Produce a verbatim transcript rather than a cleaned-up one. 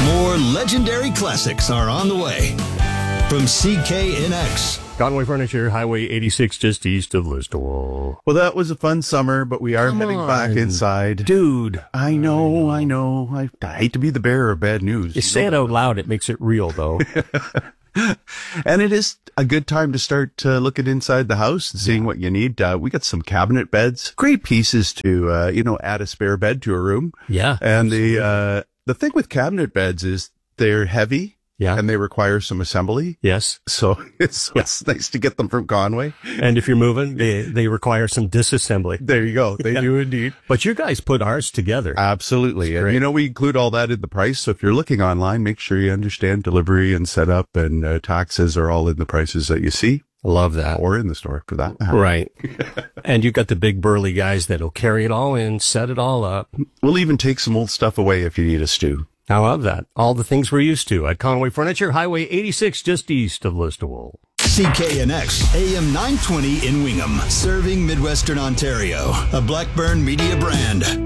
More legendary classics are on the way. From C K N X. Conway Furniture, Highway eighty-six, just east of Listowel. Well, that was a fun summer, but we are Come heading on. back inside. Dude. I know, I know. I, I hate to be the bearer of bad news. You say it out loud, it makes it real, though. And it is a good time to start uh, looking inside the house and seeing what you need. Uh, we got some cabinet beds, great pieces to, uh, you know, add a spare bed to a room. Yeah. And the, uh, the thing with cabinet beds is they're heavy. Yeah. And they require some assembly. Yes. So it's, Yeah. it's nice to get them from Conway. And if you're moving, they, they require some disassembly. There you go. They Yeah. do indeed. But you guys put ours together. Absolutely. And great. you know, we include all that in the price. So if you're looking online, make sure you understand delivery and setup and uh, taxes are all in the prices that you see. I love that. Or in the store for that matter. Right. And you got the big burly guys that'll carry it all in, set it all up. We'll even take some old stuff away if you need us to. I love that. All the things we're used to at Conway Furniture, Highway eighty-six, just east of Listowel. C K N X, A M nine twenty in Wingham, serving Midwestern Ontario, a Blackburn Media brand.